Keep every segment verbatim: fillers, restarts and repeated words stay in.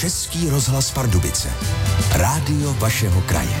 Český rozhlas Pardubice. Rádio vašeho kraje.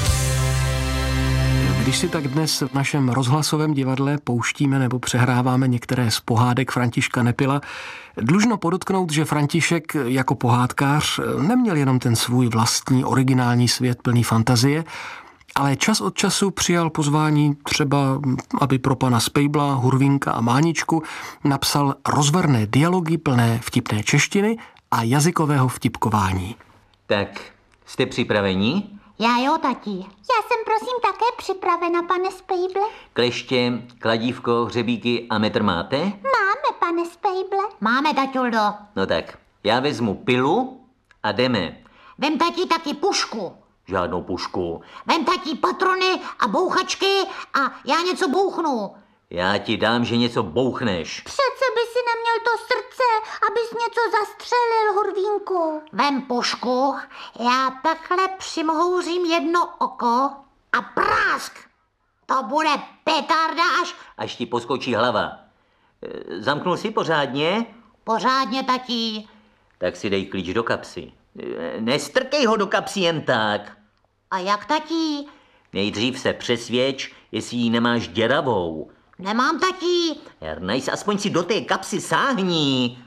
Když si tak dnes v našem rozhlasovém divadle pouštíme nebo přehráváme některé z pohádek Františka Nepila, dlužno podotknout, že František jako pohádkář neměl jenom ten svůj vlastní originální svět plný fantazie, ale čas od času přijal pozvání třeba, aby pro pana Spejbla, Hurvínka a Máničku napsal rozverné dialogy plné vtipné češtiny a jazykového vtipkování. Tak, jste připraveni? Já jo, tati. Já jsem prosím také připravena, pane Spejble. Kleště, kladívko, hřebíky a metr máte? Máme, pane Spejble. Máme, taťuldo. No tak, já vezmu pilu a jdeme. Vem, tati, taky pušku. Žádnou pušku. Vem, tati, patrony a bouchačky a já něco bouchnu. Já ti dám, že něco bouchneš. Přece by si neměl to srdce, abys něco zastřelil, Hurvínku. Vem pušku, já takhle přimhouřím jedno oko a prásk. To bude petarda až... Až ti poskočí hlava. Zamknul si pořádně? Pořádně, tatí. Tak si dej klíč do kapsy. Nestrkej ho do kapsy jen tak. A jak, tatí? Nejdřív se přesvědč, jestli ji nemáš děravou. Nemám, tatí. Ernajs, aspoň si do té kapsy sáhni.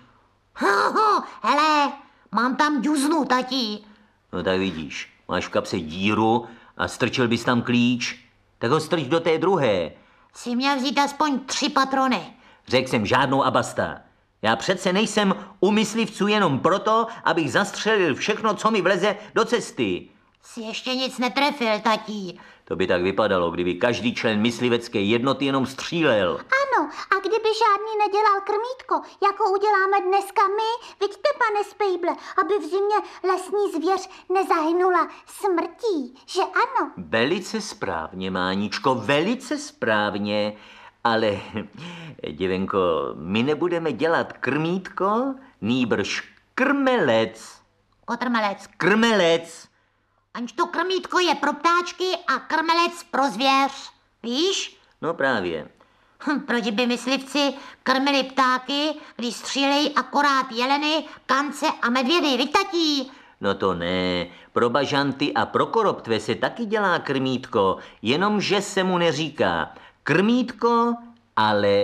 Ho, hele, mám tam džuznu, tatí. No tak vidíš, máš v kapse díru a strčil bys tam klíč, tak ho strč do té druhé. Jsi měl vzít aspoň tři patrony. Řekl jsem žádnou a basta. Já přece nejsem u myslivců jenom proto, abych zastřelil všechno, co mi vleze do cesty. Jsi ještě nic netrefil, tatí. To by tak vypadalo, kdyby každý člen myslivecké jednoty jenom střílel. Ano, a kdyby žádný nedělal krmítko, jako uděláme dneska my, vidíte, pane Spejble, aby v zimě lesní zvěř nezahynula smrtí, že ano? Velice správně, Máničko, velice správně. Ale, děvenko, my nebudeme dělat krmítko, nýbrž krmelec. Kotrmelec. Krmelec. Aniž to krmítko je pro ptáčky a krmelec pro zvěř. Víš? No právě. Hm, proč by myslivci krmili ptáky, když střílejí akorát jeleny, kance a medvědy, viď, tatí? No to ne. Pro bažanty a pro koroptve se taky dělá krmítko, jenomže se mu neříká krmítko, ale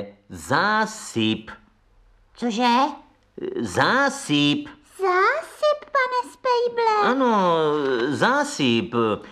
zásyp. Cože? Zásyp. Zásyp, pane Spejble. Ano, zásyp.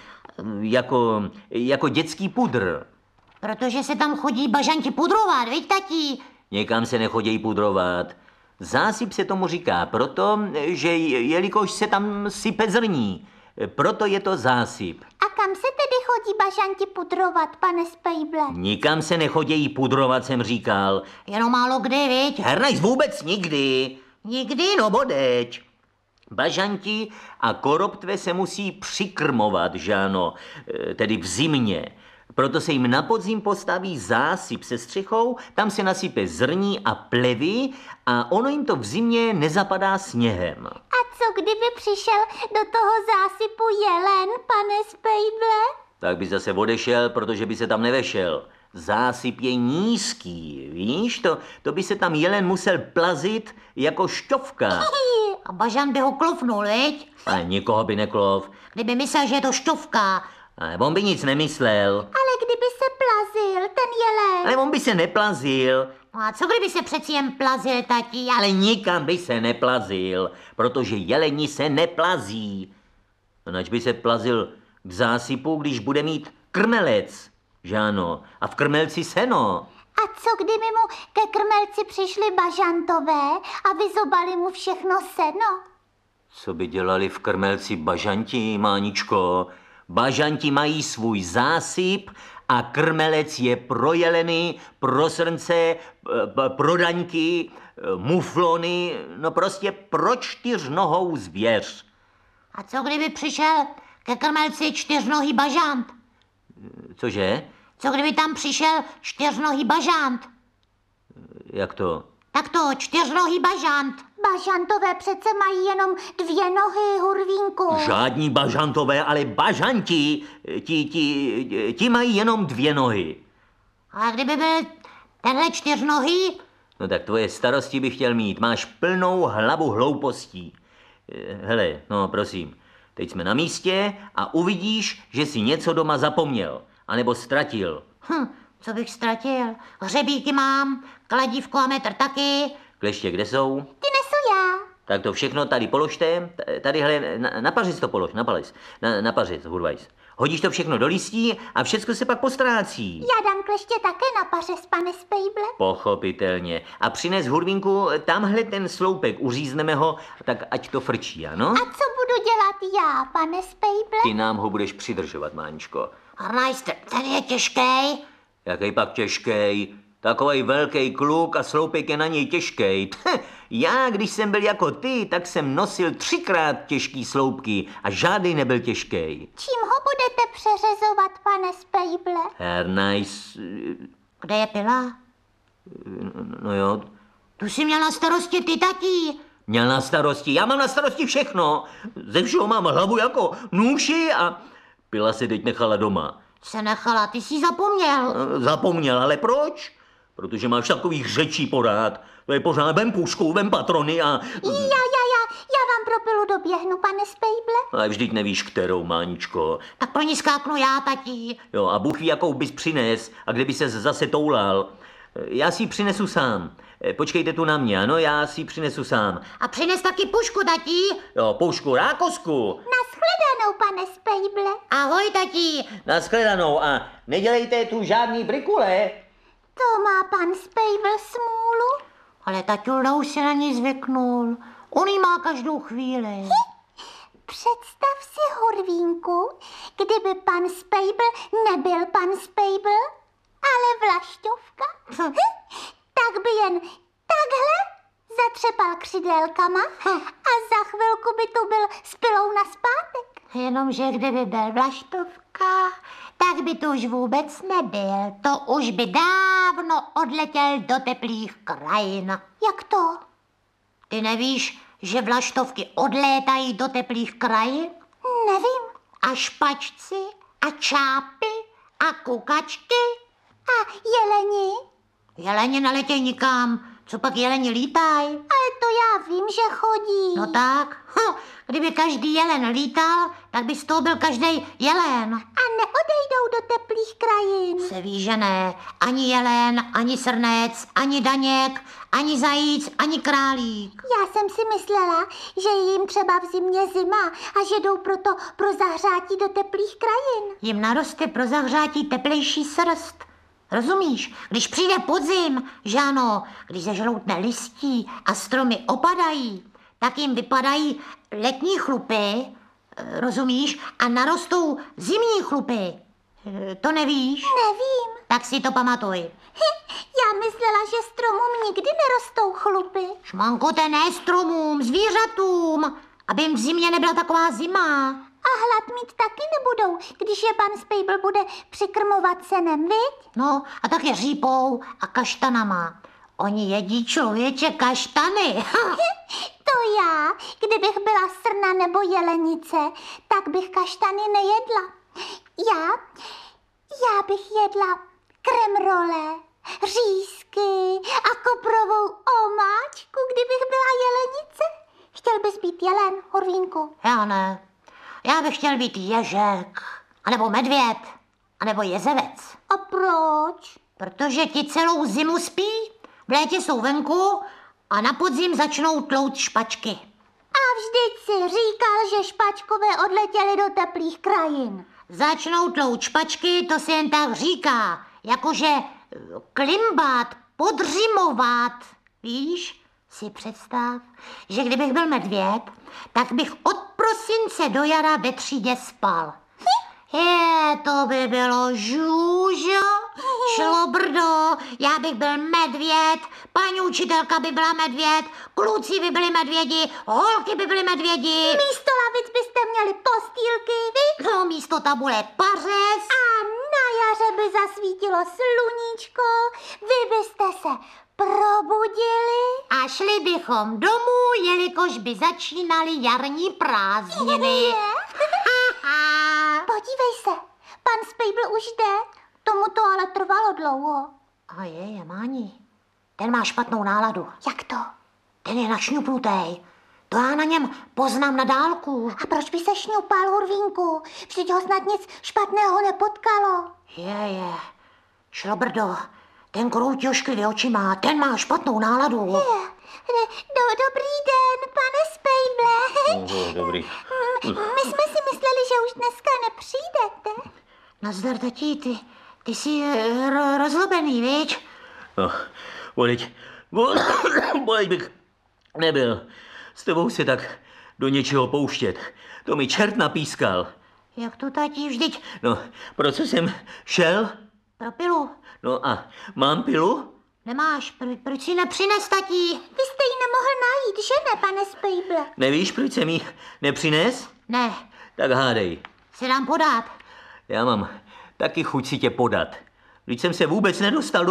Jako, jako dětský pudr. Protože se tam chodí bažanti pudrovat, viď, tatí? Někam se nechodí pudrovat. Zásyp se tomu říká proto, že jelikož se tam sype zrní. Proto je to zásyp. A kam se tedy chodí bažanti pudrovat, pane Spejble? Nikam se nechodějí pudrovat, jsem říkal. Jenom málo kdy, viď? Hernajs, vůbec nikdy. Nikdy? No bodeč. Bažanti a koroptve se musí přikrmovat, že ano, tedy v zimě. Proto se jim na podzim postaví zásyp se střechou, tam se nasype zrní a plevy a ono jim to v zimě nezapadá sněhem. A co kdyby přišel do toho zásypu jelen, pane Spejble? Tak by zase odešel, protože by se tam nevešel. Zásyp je nízký, víš? To, to by se tam jelen musel plazit jako šťovka. A bažant by ho klofnul, viď? A nikoho by neklov. Kdyby myslel, že je to šťovka. Ale on by nic nemyslel. Ale kdyby se plazil, ten jelen. Ale on by se neplazil. A co kdyby se přeci jen plazil, tatí? Ale nikam by se neplazil, protože jeleni se neplazí. A nač by se plazil k zásypu, když bude mít krmelec, že ano? A v krmelci seno. A co kdyby mu ke krmelci přišli bažantové a vyzobali mu všechno seno? Co by dělali v krmelci bažanti, Máničko? Bažanti mají svůj zásyp a krmelec je pro jeleny, pro srnce, pro daňky, muflony, no prostě pro čtyřnohou zvěř. A co kdyby přišel ke krmelci čtyřnohý bažant? Cože? Co kdyby tam přišel čtyřnohý bažant? Jak to? Tak to, čtyřnohý bažant. Bažantové přece mají jenom dvě nohy, Hurvínku. Žádní bažantové, ale bažanti, ti, ti, ti mají jenom dvě nohy. A kdyby byl tenhle čtyřnohý? No tak tvoje starosti bych chtěl mít. Máš plnou hlavu hloupostí. Hele, no prosím, teď jsme na místě a uvidíš, že jsi něco doma zapomněl, anebo ztratil. Hm, co bych ztratil? Hřebíky mám, kladívko a metr taky. Kleště kde jsou? Ty nesu já. Tak to všechno tady položte, tady hele, na, na pařic to polož, na palec, na, na pařic, hurvajs. Hodíš to všechno do listí a všechno se pak postrácí. Já dám kleště také na pařez, pane Spejble. Pochopitelně. A přines hurvínku, tamhle ten sloupek, uřízneme ho, tak ať to frčí, ano? A co budu dělat já, pane Spejble? Ty nám ho budeš přidržovat, Máničko. Arnajste, ten je těžký. Jaký pak těžkej? Takovej velký kluk a sloupek je na něj těžkej. Já, když jsem byl jako ty, tak jsem nosil třikrát těžký sloupky a žádný nebyl těžký. Čím ho budete přeřezovat, pane Spejble? Ernajs... Kde je pila? No jo, Tu jsi měl na starosti ty, tatí. měl na starosti, já mám na starosti všechno. Ze všeho mám hlavu jako nůši a pila se teď nechala doma. Se nechala, ty jsi zapomněl. Zapomněl, ale proč? Protože máš takových řečí pořád. To je pořád vem pušku, vem patrony a... Já, já, já, já vám pro pilu doběhnu, pane Spejble. Ale vždyť nevíš, kterou, Máničko. Tak pro ní skáknu já, tatí. Jo, a Bůh ví, jakou bys přines a kde by ses zase toulal. Já si ji přinesu sám. Počkejte tu na mě, ano, já si ji přinesu sám. A přines taky pušku, tatí. Jo, pušku, rákosku. Nashledanou, pane Spejble. Ahoj, tatí. Naschledanou a nedělejte tu žádný brikule. To má pan Spejble smůlu. Ale taťulda už se na ní zvyknul. On jí má každou chvíli. Představ si, Hurvínku, kdyby pan Spejble nebyl pan Spejble, ale Vlašťovka, tak by jen takhle zatřepal křidélkama a za chvilku by tu byl s pilou naspátek. Jenomže kdyby byl Vlaštovka, tak by tu už vůbec nebyl. To už by dávno odletěl do teplých krajin. Jak to? Ty nevíš, že vlaštovky odlétají do teplých krajin? Nevím. A špačci, a čápy, a kukačky. A jeleni? Jeleni neletějí nikam. Co pak jeleni lítají? Ale to já vím, že chodí. No tak, hm, kdyby každý jelen lítal, tak by z toho byl každý jelen. A neodejdou do teplých krajin. Se ví, že ne. Ani jelen, ani srnec, ani daněk, ani zajíc, ani králík. Já jsem si myslela, že je jim třeba v zimě zima a že jdou proto pro zahřátí do teplých krajin. Jim naroste pro zahřátí teplejší srst. Rozumíš? Když přijde podzim, že ano, když zežloutne listí a stromy opadají, tak jim vypadají letní chlupy, rozumíš? A narostou zimní chlupy. To nevíš? Nevím. Tak si to pamatuj. Já myslela, že stromům nikdy nerostou chlupy. Šmankote, ne stromům, zvířatům, aby jim v zimě nebyla taková zima. A hlad mít taky nebudou, když je pan Spejble bude přikrmovat senem, viď? No, a také řípou a kaštanama. Oni jedí, člověče, kaštany. To já, kdybych byla srna nebo jelenice, tak bych kaštany nejedla. Já, já bych jedla kremrole, řízky a koprovou omáčku, kdybych byla jelenice. Chtěl bys být jelen, Hurvínku? Já ne. Já bych chtěl být ježek, anebo medvěd, anebo jezevec. A proč? Protože ti celou zimu spí, v létě jsou venku a na podzim začnou tlout špačky. A vždyť si říkal, že špačkové odletěly do teplých krajin. Začnou tlout špačky, to se jen tak říká, jakože klimbat, podřimovat, víš? Si představ, že kdybych byl medvěd, tak bych od prosince do jara ve třídě spal. Je, to by bylo žůžo, šlo brdo, já bych byl medvěd, paní učitelka by byla medvěd, kluci by byli medvědi, holky by byly medvědi. Místo lavic byste měli postýlky, vy? No, místo tabule pařez. A na jaře by zasvítilo sluníčko, vy byste se probudili a šli bychom domů, jelikož by začínaly jarní prázdniny. Podívej se, pan Spejble už jde, tomu to ale trvalo dlouho. A je, je, Máni, ten má špatnou náladu. Jak to? Ten je našňupnutej, To já na něm poznám na dálku. A proč by se šňupal, Hurvínku? Vždyť ho snad nic špatného nepotkalo. Je, je. Šlobrdo, ten krouti ošklivě očima, ten má špatnou náladu. Je. Do, dobrý den, pane Spejble. Oh, dobrý. My jsme si mysleli, že už dneska nepřijdete. Nazdar, tatí, ty, ty jsi ro, rozlobený, viď? No, voliť, voliť bych nebyl s tebou se tak do něčeho pouštět. To mi čert napískal. Jak to, tatí, vždyť? No, pro co jsem šel? Pro pilu. No a mám pilu? Nemáš, pro, proč si nepřines, tatí? Vy jste ji nemohl najít, že ne, pane Spejble? Nevíš, proč jsem jí nepřines? Ne. Tak hádej. Se dám podat. Já mám taky chuť si tě podat. Vždyť jsem se vůbec nedostal do